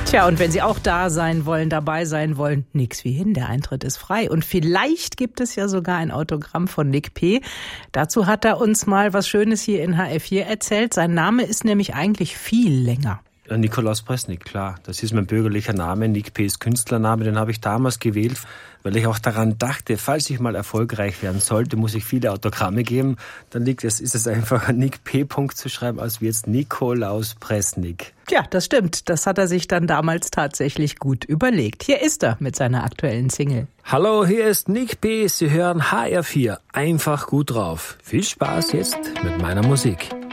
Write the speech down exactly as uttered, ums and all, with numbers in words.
Tja, und wenn Sie auch da sein wollen, dabei sein wollen, nix wie hin, der Eintritt ist frei. Und vielleicht gibt es ja sogar ein Autogramm von Nick P. Dazu hat er uns mal was Schönes hier in H F vier erzählt. Sein Name ist nämlich eigentlich viel länger. Nikolaus Presnick, klar. Das ist mein bürgerlicher Name. Nick P. ist Künstlername. Den habe ich damals gewählt, weil ich auch daran dachte, falls ich mal erfolgreich werden sollte, muss ich viele Autogramme geben. Dann liegt es, ist es einfach Nick P. zu schreiben, als wie jetzt Nikolaus Presnick. Ja, das stimmt. Das hat er sich dann damals tatsächlich gut überlegt. Hier ist er mit seiner aktuellen Single. Hallo, hier ist Nick P. Sie hören H R vier. Einfach gut drauf. Viel Spaß jetzt mit meiner Musik.